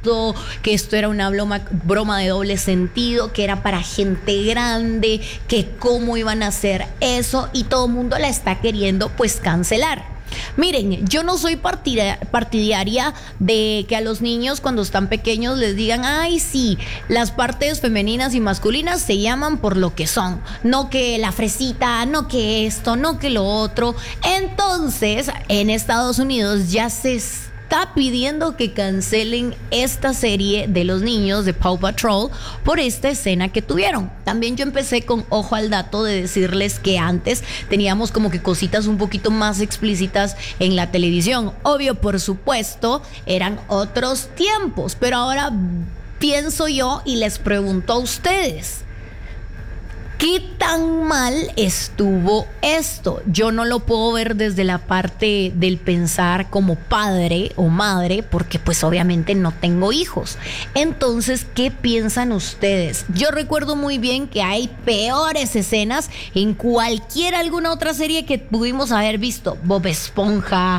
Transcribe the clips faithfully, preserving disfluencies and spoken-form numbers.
esto, que esto era una broma, broma de doble sentido, que era para gente grande, que cómo iban a hacer eso, y todo el mundo la está queriendo pues cancelar. Miren, yo no soy partida- partidaria de que a los niños cuando están pequeños les digan, ay sí, las partes femeninas y masculinas se llaman por lo que son, no que la fresita, no que esto, no que lo otro. Entonces, en Estados Unidos ya se está pidiendo que cancelen esta serie de los niños de Paw Patrol por esta escena que tuvieron. También yo empecé con ojo al dato de decirles que antes teníamos como que cositas un poquito más explícitas en la televisión. Obvio, por supuesto, eran otros tiempos, pero ahora pienso yo y les pregunto a ustedes, ¿qué tan mal estuvo esto? Yo no lo puedo ver desde la parte del pensar como padre o madre, porque pues obviamente no tengo hijos. Entonces, ¿qué piensan ustedes? Yo recuerdo muy bien que hay peores escenas en cualquier alguna otra serie que pudimos haber visto. Bob Esponja,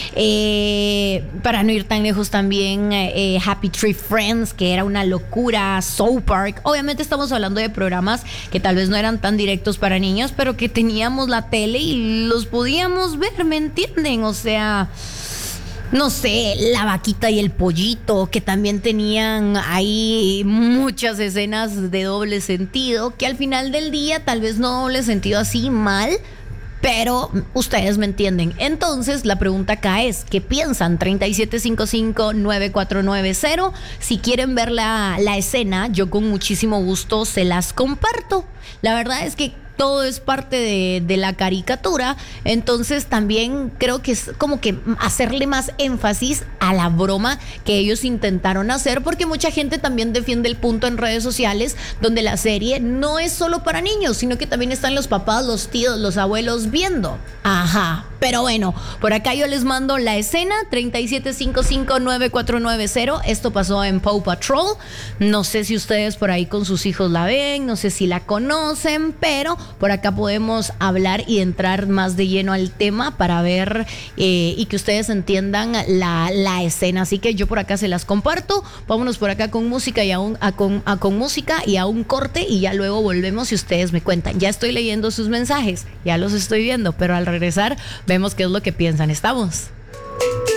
eh, para no ir tan lejos también, eh, Happy Tree Friends, que era una locura, South Park. Obviamente estamos hablando de programas que tal vez no eran tan directos para niños, pero que teníamos la tele y los podíamos ver, ¿me entienden? O sea, no sé, La Vaquita y el Pollito, que también tenían ahí muchas escenas de doble sentido, que al final del día tal vez no doble sentido así mal, pero ustedes me entienden. Entonces la pregunta acá es, ¿qué piensan? treinta y siete cincuenta y cinco, noventa y cuatro noventa. Si quieren ver la, la escena, yo con muchísimo gusto se las comparto. La verdad es que todo es parte de, de la caricatura, entonces también creo que es como que hacerle más énfasis a la broma que ellos intentaron hacer, porque mucha gente también defiende el punto en redes sociales donde la serie no es solo para niños, sino que también están los papás, los tíos, los abuelos viendo. Ajá, pero bueno, por acá yo les mando la escena, treinta y siete cincuenta y cinco, noventa y cuatro noventa. Esto pasó en Paw Patrol. No sé si ustedes por ahí con sus hijos la ven, no sé si la conocen, pero por acá podemos hablar y entrar más de lleno al tema para ver eh, y que ustedes entiendan la, la escena. Así que yo por acá se las comparto. Vámonos por acá con música y a un, a con, a con música y a un corte, y ya luego volvemos y ustedes me cuentan. Ya estoy leyendo sus mensajes, ya los estoy viendo, pero al regresar vemos qué es lo que piensan. Estamos.